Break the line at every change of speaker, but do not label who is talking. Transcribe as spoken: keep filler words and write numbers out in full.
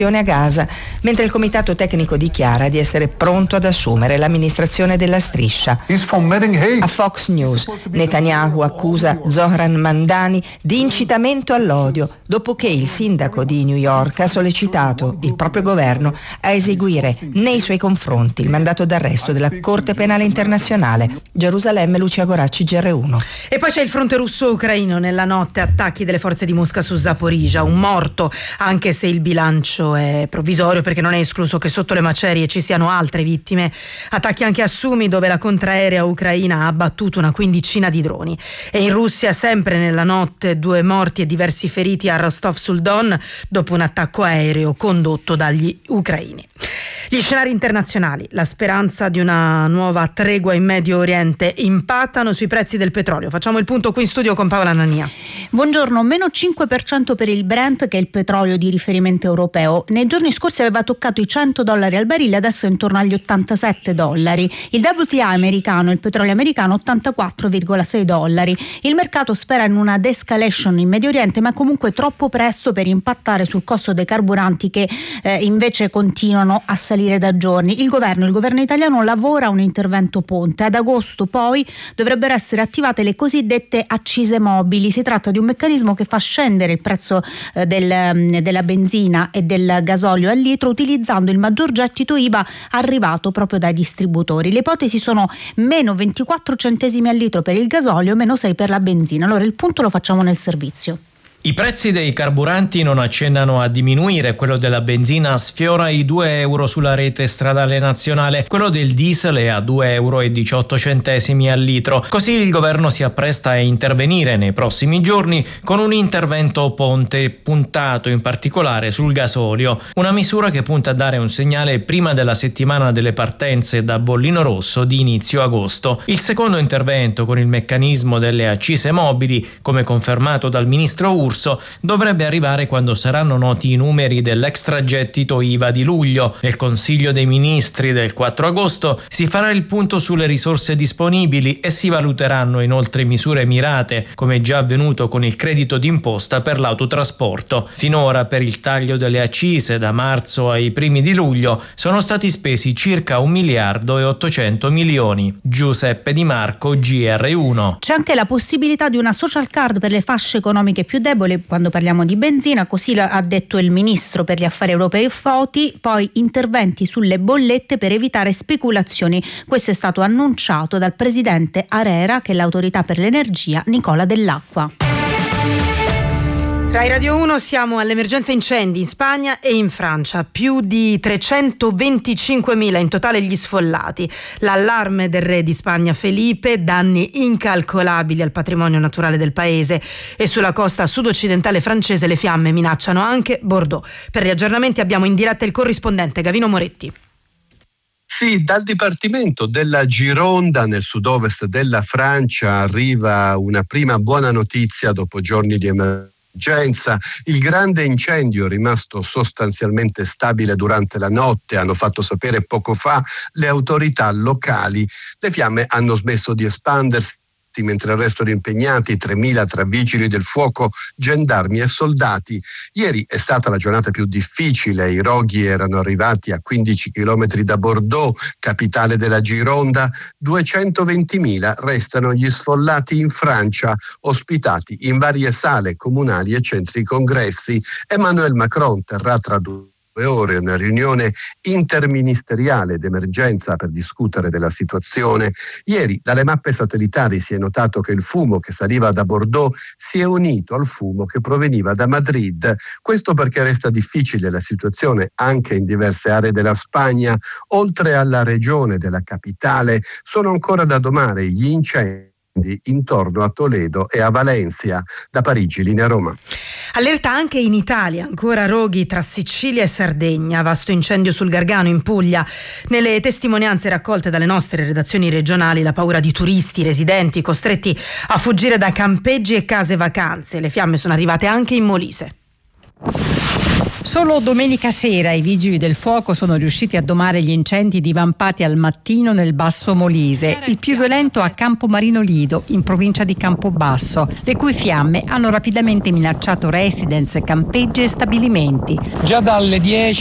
a Gaza, mentre il comitato tecnico dichiara di essere pronto ad assumere l'amministrazione della striscia. A Fox News, Netanyahu accusa Zohran Mamdani di incitamento all'odio dopo che il sindaco di New York ha sollecitato il proprio governo a eseguire nei suoi confronti il mandato d'arresto della Corte Penale Internazionale. Gerusalemme, Lucia Goracci, G R uno.
E poi c'è il fronte russo-ucraino. Nella notte attacchi delle forze di Mosca su Zaporizhzhia, un morto, anche se il bilancio è provvisorio perché non è escluso che sotto le macerie ci siano altre vittime. Attacchi anche a Sumi, dove la contraerea ucraina ha abbattuto una quindicina di droni. E in Russia, sempre nella notte, due morti e diversi feriti a Rostov sul Don dopo un attacco aereo condotto dagli ucraini. Gli scenari internazionali, la speranza di una nuova tregua in Medio Oriente impattano sui prezzi del petrolio. Facciamo il punto qui in studio con Paola Nania.
Buongiorno, meno cinque per cento per il Brent, che è il petrolio di riferimento europeo. Nei giorni scorsi aveva toccato i cento dollari al barile, adesso è intorno agli ottantasette dollari. Il W T I americano, il petrolio americano, ottantaquattro virgola sei dollari. Il mercato spera in una de-escalation in Medio Oriente, ma comunque troppo presto per impattare sul costo dei carburanti, che eh, invece continuano a salire da giorni. Il governo, il governo italiano lavora a un intervento ponte. Ad agosto poi dovrebbero essere attivate le cosiddette accise mobili. Si tratta di un meccanismo che fa scendere il prezzo eh, del, della benzina e del gasolio al litro utilizzando il maggior gettito I V A arrivato proprio dai distributori. Le ipotesi sono meno ventiquattro centesimi al litro per il gasolio, meno sei per la benzina. Allora il punto lo facciamo nel servizio.
I prezzi dei carburanti non accennano a diminuire, quello della benzina sfiora i due euro sulla rete stradale nazionale, quello del diesel è a due euro e diciotto centesimi al litro. Così il governo si appresta a intervenire nei prossimi giorni con un intervento ponte puntato in particolare sul gasolio, una misura che punta a dare un segnale prima della settimana delle partenze da bollino rosso di inizio agosto. Il secondo intervento, con il meccanismo delle accise mobili, come confermato dal ministro Urso, dovrebbe arrivare quando saranno noti i numeri dell'extragettito I V A di luglio. Nel Consiglio dei Ministri del quattro agosto si farà il punto sulle risorse disponibili e si valuteranno inoltre misure mirate, come già avvenuto con il credito d'imposta per l'autotrasporto. Finora per il taglio delle accise da marzo ai primi di luglio sono stati spesi circa un miliardo e ottocento milioni. Giuseppe Di Marco, G R uno.
C'è anche la possibilità di una social card per le fasce economiche più deboli quando parliamo di benzina, così ha detto il ministro per gli affari europei Foti. Poi interventi sulle bollette per evitare speculazioni. Questo è stato annunciato dal presidente ARERA, che è l'autorità per l'energia, Nicola Dell'Acqua.
Rai Radio uno, siamo all'emergenza incendi in Spagna e in Francia, più di trecentoventicinquemila in totale gli sfollati. L'allarme del re di Spagna Felipe, danni incalcolabili al patrimonio naturale del paese, e sulla costa sud-occidentale francese le fiamme minacciano anche Bordeaux. Per gli aggiornamenti abbiamo in diretta il corrispondente Gavino Moretti.
Sì, dal Dipartimento della Gironda, nel sud-ovest della Francia, arriva una prima buona notizia dopo giorni di emergenza. Il grande incendio, rimasto sostanzialmente stabile durante la notte, hanno fatto sapere poco fa le autorità locali. Le fiamme hanno smesso di espandersi, mentre restano impegnati tremila tra vigili del fuoco, gendarmi e soldati. Ieri è stata la giornata più difficile, i roghi erano arrivati a quindici chilometri da Bordeaux, capitale della Gironda. duecentoventimila restano gli sfollati in Francia, ospitati in varie sale comunali e centri congressi. Emmanuel Macron terrà tra due ore una riunione interministeriale d'emergenza per discutere della situazione. Ieri dalle mappe satellitari si è notato che il fumo che saliva da Bordeaux si è unito al fumo che proveniva da Madrid. Questo perché resta difficile la situazione anche in diverse aree della Spagna. Oltre alla regione della capitale sono ancora da domare gli incendi intorno a Toledo e a Valencia. Da Parigi, linea Roma.
Allerta anche in Italia, ancora roghi tra Sicilia e Sardegna, vasto incendio sul Gargano in Puglia. Nelle testimonianze raccolte dalle nostre redazioni regionali, la paura di turisti, residenti costretti a fuggire da campeggi e case vacanze. Le fiamme sono arrivate anche in Molise.
Solo domenica sera i vigili del fuoco sono riusciti a domare gli incendi divampati al mattino nel Basso Molise, il più violento a Campomarino Lido, in provincia di Campobasso, le cui fiamme hanno rapidamente minacciato residence, campeggi e stabilimenti.
Già dalle dieci